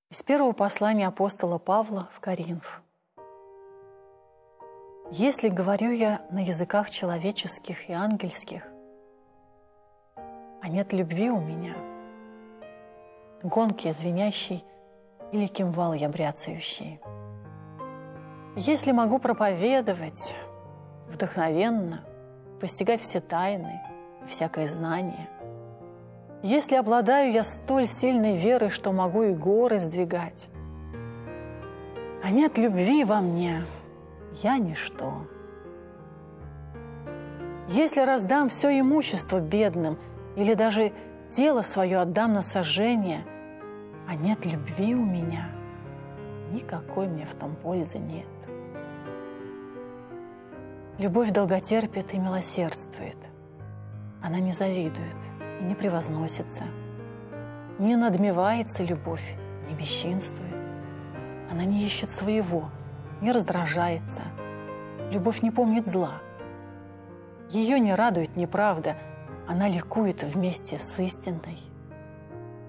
Из первого послания апостола Павла в Коринф. «Если говорю я на языках человеческих и ангельских, а нет любви у меня, гонки я звенящий или кимвал я бряцающий. Если могу проповедовать вдохновенно, постигать все тайны и всякое знание, если обладаю я столь сильной верой, что могу и горы сдвигать, а нет любви во мне, я ничто. Если раздам все имущество бедным или даже тело свое отдам на сожжение, а нет любви у меня, никакой мне в том пользы нет. Любовь долготерпит и милосердствует. Она не завидует и не превозносится. Не надмевается любовь, не бесчинствует. Она не ищет своего, не раздражается. Любовь не помнит зла. Ее не радует неправда, она ликует вместе с истиной.